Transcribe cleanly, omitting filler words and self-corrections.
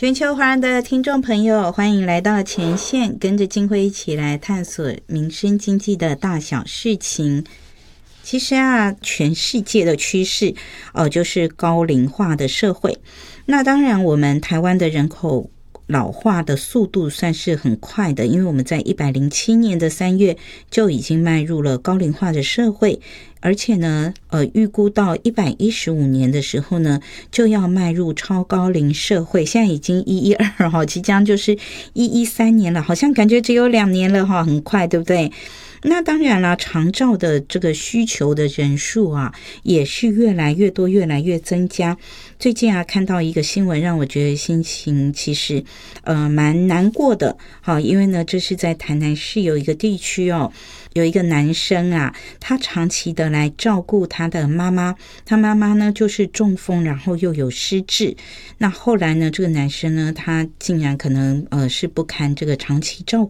全球华人的听众朋友，欢迎来到前线，跟着静慧一起来探索民生经济的大小事情。其实啊，全世界的趋势就是高龄化的社会。那当然我们台湾的人口老化的速度算是很快的，因为我们在107年的3月就已经迈入了高龄化的社会，而且呢预估到115年的时候呢就要迈入超高龄社会。现在已经112即将就是113年了，好像感觉只有2年了很快，对不对？那当然啦，长照的这个需求的人数啊，也是越来越多，越来越增加。最近啊，看到一个新闻，让我觉得心情其实蛮难过的。好，因为呢，这是在台南市有一个地区有一个男生啊，他长期的来照顾他的妈妈，他妈妈呢就是中风，然后又有失智。那后来呢，这个男生呢，他竟然可能是不堪这个长期照